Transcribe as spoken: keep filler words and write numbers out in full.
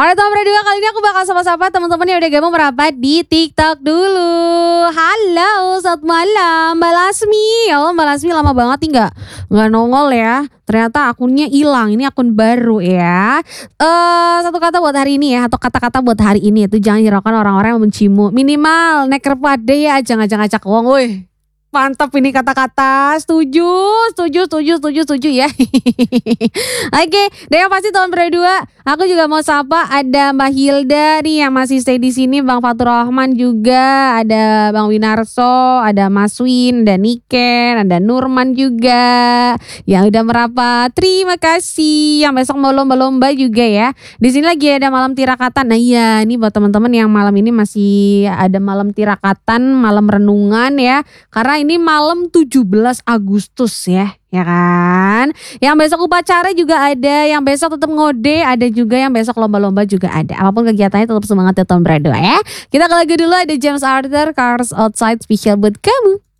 Alright teman berdua, kali ini aku bakal sapa-sapa teman-teman yang udah gabung merapat di TikTok dulu. Halo, selamat malam Mbak Lasmi. Ya Allah Mbak Lasmi lama banget nih gak, gak nongol ya. Ternyata akunnya hilang, ini akun baru ya. uh, Satu kata buat hari ini ya, atau kata-kata buat hari ini itu jangan hiraukan orang-orang yang mencimu. Minimal neker pade ya, jangan ngajak-ngajak wong woi. Mantap ini kata-kata, setuju, setuju, setuju, setuju, setuju ya. Oke, dan yang pasti tahun berdua, aku juga mau sapa ada Mbak Hilda nih yang masih stay di sini, Bang Fatur Rahman juga, ada Bang Winarso, ada Mas Win, ada Niken, ada Nurman juga yang udah merapat. Terima kasih. Yang besok mau lomba-lomba juga ya. Di sini lagi ada malam tirakatan. Nah iya, ini buat teman-teman yang malam ini masih ada malam tirakatan, malam renungan ya. Karena ini malam tujuh belas Agustus ya, ya kan. Yang besok upacara juga ada, yang besok tetap ngode ada juga, yang besok lomba-lomba juga ada. Apapun kegiatannya tetap semangat ya tahun berdua ya. Kita ke lagu dulu, ada James Arthur, Cars Outside, spesial buat kamu.